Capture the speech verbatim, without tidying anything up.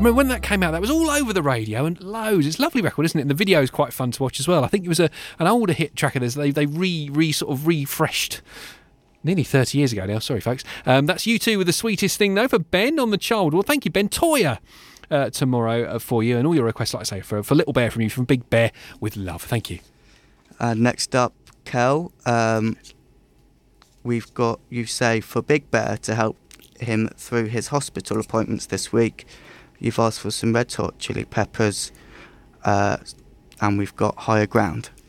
remember when that came out, that was all over the radio and loads. It's a lovely record, isn't it? And the video is quite fun to watch as well. I think it was a an older hit track of theirs. They, they re, re sort of refreshed nearly thirty years ago now. Sorry, folks. Um, that's U two with The Sweetest Thing, though, for Ben on the Child. Well, thank you, Ben. Toya uh, tomorrow uh, for you, and all your requests, like I say, for, for Little Bear from you, from Big Bear with Love. Thank you. Uh, next up, Kel. Um, we've got You Say for Big Bear to help him through his hospital appointments this week. You've asked for some Red Hot Chili Peppers, uh, and we've got Higher Ground.